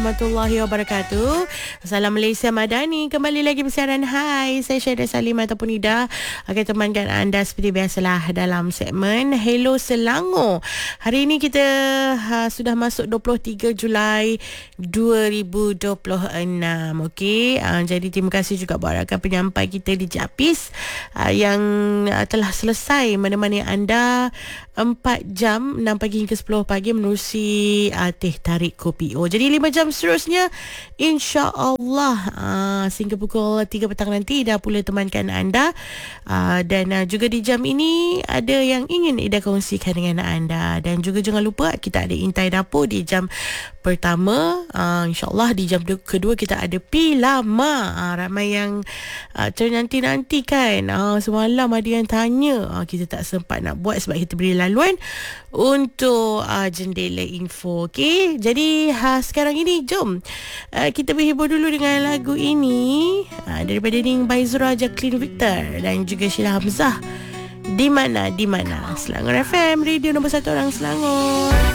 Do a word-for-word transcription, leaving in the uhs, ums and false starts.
Warahmatullahi wabarakatuh. Salam Malaysia Madani. Kembali lagi bersiaran. Hai, saya Syahidah Salim ataupun Ida akan temankan anda seperti biasalah dalam segmen Hello Selangor. Hari ini kita ha, sudah masuk dua puluh tiga Julai dua ribu dua puluh enam. Okey, ha, jadi terima kasih juga buat rakan penyampai kita di Japis ha, yang ha, telah selesai menemani anda empat jam enam pagi hingga sepuluh pagi menerusi ha, teh tarik kopi. Oh, jadi lima jam seterusnya insya-Allah uh, sehingga pukul tiga petang nanti dah pula temankan anda uh, dan uh, juga di jam ini ada yang ingin Ida kongsikan dengan anda, dan juga jangan lupa kita ada intai dapur di jam pertama. uh, insya-Allah di jam kedua kita ada Pilama. uh, ramai yang uh, ternanti-nanti kan. uh, semalam ada yang tanya, uh, kita tak sempat nak buat sebab kita beri laluan untuk uh, jendela info. Okey, jadi uh, sekarang ini jom uh, kita berhibur dulu dengan lagu ini uh, daripada Ning Baizura, Jacqueline Victor dan juga Sheila Hamzah. Di mana, di mana. Selangor F M, radio nombor satu orang Selangor.